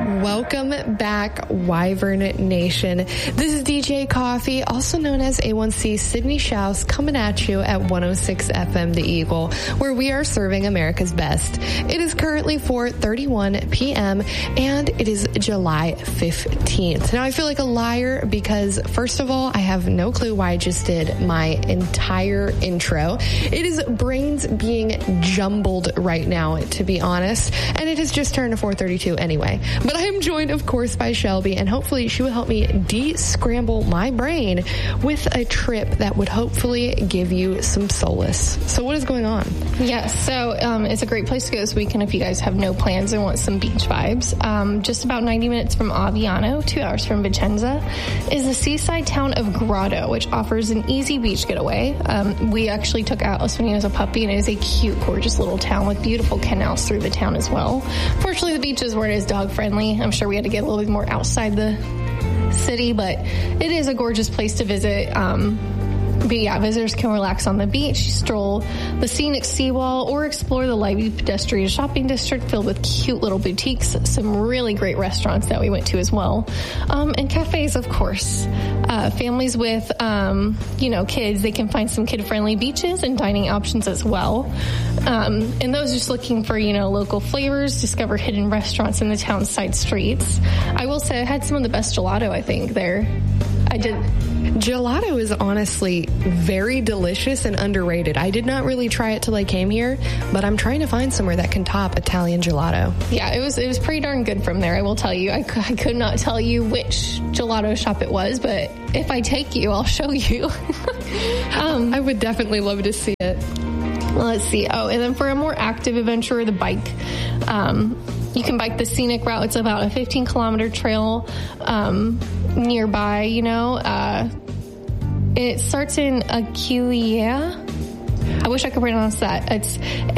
Welcome back, Wyvern Nation. This is DJ Coffee, also known as A1C Sydney Schaus, coming at you at 106 FM The Eagle, where we are serving America's best. It is currently 4:31 p.m. and it is July 15th. Now, I feel like a liar because, first of all, I have no clue why I just did my entire intro. It is brains being jumbled right now, to be honest, and it has just turned to 4:32 anyway. But I am joined, of course, by Shelby, and hopefully she will help me de-scramble my brain with a trip that would hopefully give you some solace. So what is going on? Yes, so it's a great place to go this weekend if you guys have no plans and want some beach vibes. Just about 90 minutes from Aviano, 2 hours from Vicenza, is the seaside town of Grotto, which offers an easy beach getaway. We actually took Atlas when he was a puppy, and it is a cute, gorgeous little town with beautiful canals through the town as well. Fortunately, the beaches weren't as dog-friendly. I'm sure we had to get a little bit more outside the city, but it is a gorgeous place to visit. But yeah, visitors can relax on the beach, stroll the scenic seawall, or explore the lively pedestrian shopping district filled with cute little boutiques, some really great restaurants that we went to as well, and cafes, of course. Families with, kids, they can find some kid-friendly beaches and dining options as well. And those just looking for, local flavors, discover hidden restaurants in the town's side streets. I will say I had some of the best gelato, I think, there. I did. Gelato is honestly very delicious and underrated. I did not really try it till I came here, but I'm trying to find somewhere that can top Italian gelato. Yeah, it was pretty darn good from there, I will tell you. I could not tell you which gelato shop it was, but if I take you, I'll show you. I would definitely love to see it. Well, let's see. Oh, and then for a more active adventurer, the bike. You can bike the scenic route. It's about a 15-kilometer trail nearby, It starts in Aquileia. I wish I could pronounce that. It's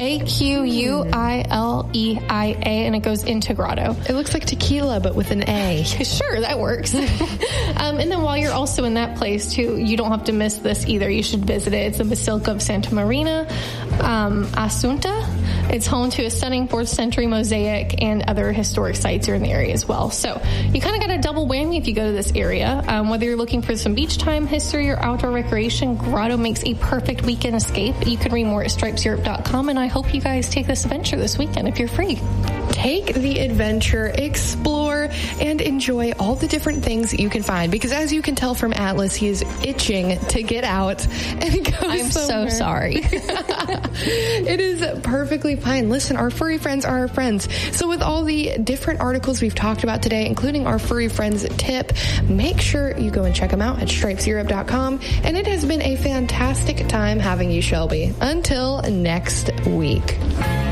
Aquileia, and it goes into Grotto. It looks like tequila, but with an A. Sure, that works. And then while you're also in that place, too, you don't have to miss this either. You should visit it. It's the Basilica of Santa Marina Assunta. It's home to a stunning 4th century mosaic and other historic sites are in the area as well. So you kind of got a double whammy if you go to this area. Whether you're looking for some beach time, history, or outdoor recreation, Grotto makes a perfect weekend escape. You can read more at stripeseurope.com, and I hope you guys take this adventure this weekend if you're free. Take the adventure, explore, and enjoy all the different things that you can find. Because as you can tell from Atlas, he is itching to get out and go I'm somewhere. So sorry. It is perfectly fine. Listen, our furry friends are our friends. So with all the different articles we've talked about today, including our furry friends tip, make sure you go and check them out at stripeseurope.com. And it has been a fantastic time having you, Shelby. Until next week.